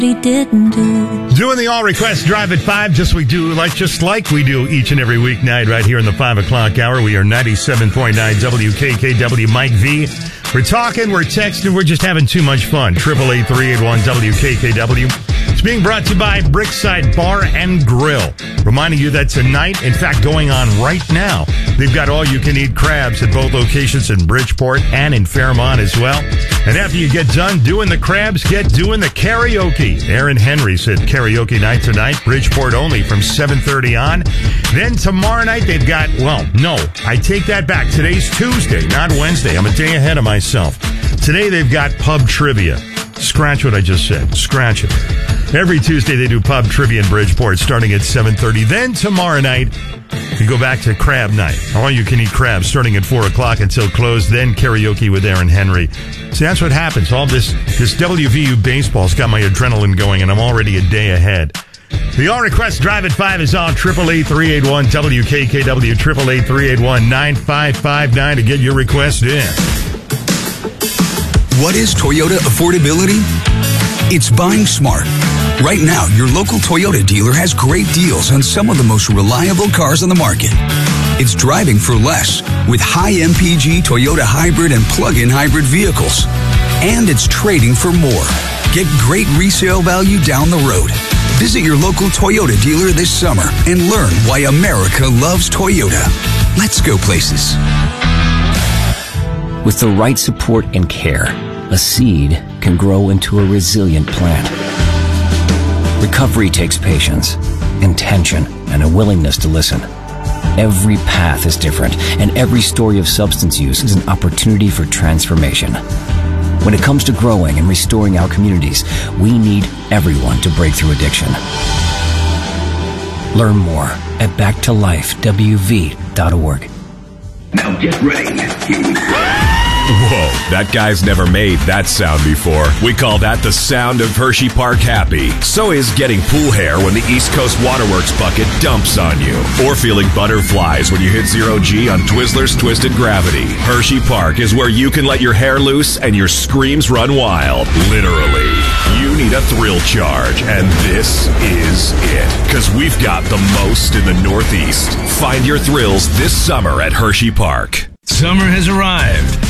he didn't do. Doing the All Request Drive at 5, just like we do each and every weeknight right here in the 5 o'clock hour. We are 97.9 WKKW. Mike V. We're talking, we're texting, we're just having too much fun. 888-381 WKKW. It's being brought to you by Brickside Bar and Grill. Reminding you that tonight, in fact, going on right now, they've got all-you-can-eat crabs at both locations in Bridgeport and in Fairmont as well. And after you get done doing the crabs, get doing the karaoke. Aaron Henry said karaoke night tonight, Bridgeport only from 7:30 on. Then tomorrow night, they've got, I take that back. Today's Tuesday, not Wednesday. I'm a day ahead of myself. Today, they've got pub trivia. Scratch what I just said. Scratch it. Every Tuesday, they do pub trivia in Bridgeport starting at 7:30. Then tomorrow night, you go back to crab night. All you can eat crabs starting at 4 o'clock until close. Then karaoke with Aaron Henry. See, that's what happens. All this WVU baseball's got my adrenaline going, and I'm already a day ahead. The All Request Drive at 5 is on 888-381 WKKW, 888-381-9559 to get your request in. What is Toyota affordability? It's buying smart. Right now, your local Toyota dealer has great deals on some of the most reliable cars on the market. It's driving for less with high MPG Toyota hybrid and plug-in hybrid vehicles. And it's trading for more. Get great resale value down the road. Visit your local Toyota dealer this summer and learn why America loves Toyota. Let's go places. With the right support and care, a seed can grow into a resilient plant. Recovery takes patience, intention, and a willingness to listen. Every path is different, and every story of substance use is an opportunity for transformation. When it comes to growing and restoring our communities, we need everyone to break through addiction. Learn more at backtolifewv.org. Now get ready. Whoa, that guy's never made that sound before. We call that the sound of Hershey Park happy. So is getting pool hair when the East Coast Waterworks bucket dumps on you. Or feeling butterflies when you hit 0G on Twizzlers Twisted Gravity. Hershey Park is where you can let your hair loose and your screams run wild. Literally. You need a thrill charge, and this is it. Because we've got the most in the Northeast. Find your thrills this summer at Hershey Park. Summer has arrived,